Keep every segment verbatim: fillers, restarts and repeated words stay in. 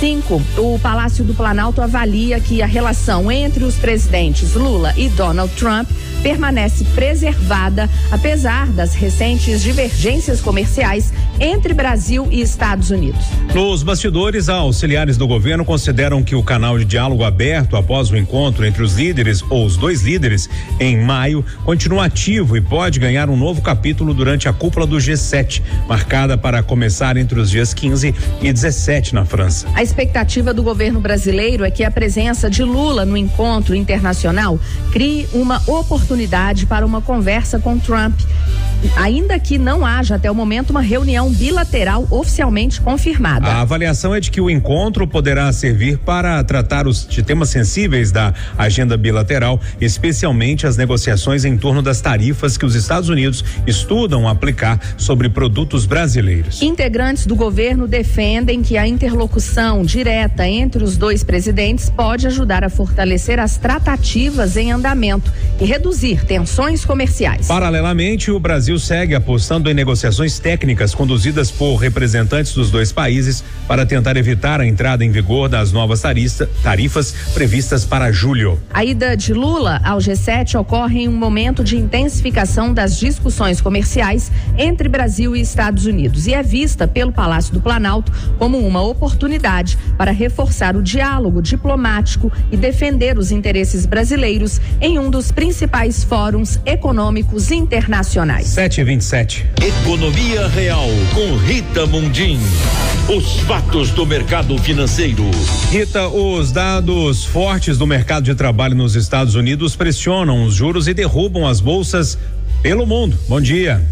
cinco, o Palácio do Planalto avalia que a relação entre os presidentes Lula e Donald Trump permanece preservada, apesar das recentes divergências comerciais entre Brasil e Estados Unidos. Nos bastidores, auxiliares do governo consideram que o canal de diálogo aberto após o encontro entre os líderes ou os dois líderes em maio continua ativo e pode ganhar um novo capítulo durante a cúpula do G sete, marcada para começar entre os dias quinze e dezessete na França. A expectativa do governo brasileiro é que a presença de Lula no encontro internacional crie uma oportunidade para uma conversa com Trump, ainda que não haja até o momento uma reunião bilateral oficialmente confirmada. A avaliação é de que o encontro poderá servir para tratar os de temas sensíveis da agenda bilateral, especialmente as negociações em torno das tarifas que os Estados Unidos estudam aplicar sobre produtos brasileiros. Integrantes do governo defendem que a interlocução direta entre os dois presidentes pode ajudar a fortalecer as tratativas em andamento e reduzir tensões comerciais. Paralelamente, o Brasil segue apostando em negociações técnicas conduzidas por representantes dos dois países para tentar evitar a entrada em vigor das novas tarista, tarifas previstas para julho. A ida de Lula ao G sete ocorre em um momento de intensificação das discussões comerciais entre Brasil e Estados Unidos e é vista pelo Palácio do Planalto como uma oportunidade para reforçar o diálogo diplomático e defender os interesses brasileiros em um dos principais fóruns econômicos internacionais. sete e vinte e sete. Economia Real com Rita Mundim. Os fatos do mercado financeiro. Rita, os dados fortes do mercado de trabalho nos Estados Unidos pressionam os juros e derrubam as bolsas pelo mundo. Bom dia.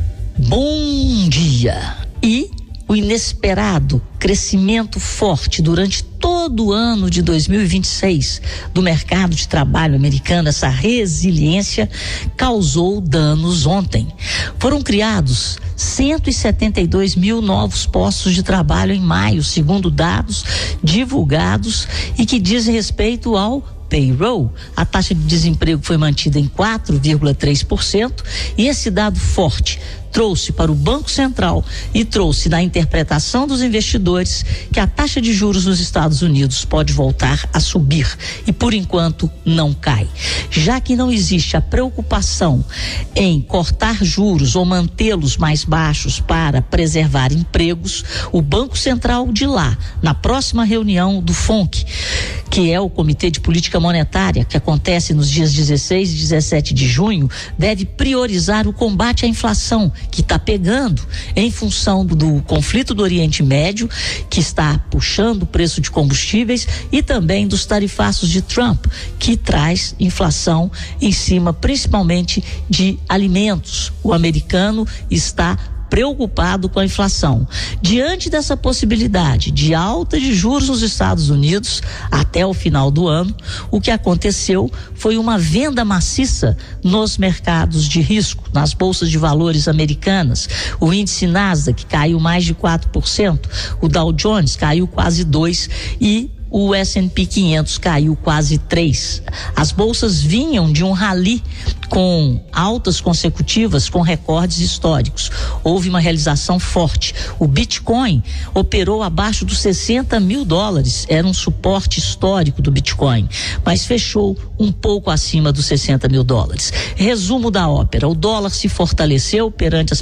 Bom dia. E o inesperado crescimento forte durante todo o ano de dois mil e vinte e seis do mercado de trabalho americano, essa resiliência causou danos ontem. Foram criados cento e setenta e dois mil novos postos de trabalho em maio, segundo dados divulgados e que dizem respeito ao payroll. A taxa de desemprego foi mantida em quatro vírgula três por cento e esse dado forte trouxe para o Banco Central e trouxe na interpretação dos investidores que a taxa de juros nos Estados Unidos pode voltar a subir e por enquanto não cai. Já que não existe a preocupação em cortar juros ou mantê-los mais baixos para preservar empregos, o Banco Central de lá, na próxima reunião do F O N C, que é o Comitê de Política Monetária, que acontece nos dias dezesseis e dezessete de junho, deve priorizar o combate à inflação, que está pegando em função do, do conflito do Oriente Médio, que está puxando o preço de combustíveis e também dos tarifaços de Trump, que traz inflação em cima principalmente de alimentos. O americano está preocupado com a inflação. Diante dessa possibilidade de alta de juros nos Estados Unidos até o final do ano, o que aconteceu foi uma venda maciça nos mercados de risco, nas bolsas de valores americanas. O índice Nasdaq caiu mais de quatro por cento, o Dow Jones caiu quase dois por cento e o S and P quinhentos caiu quase três. As bolsas vinham de um rally com altas consecutivas, com recordes históricos. Houve uma realização forte. O Bitcoin operou abaixo dos sessenta mil dólares, era um suporte histórico do Bitcoin, mas fechou um pouco acima dos sessenta mil dólares. Resumo da ópera: o dólar se fortaleceu perante as